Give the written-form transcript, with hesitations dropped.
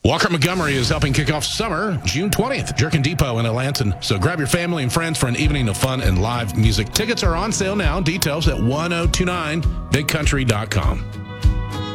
Walker Montgomery is helping kick off summer June 20th, Jerkin Depot in Atlanton. So grab your family and friends for an evening of fun and live music. Tickets are on sale now. Details at 1029bigcountry.com.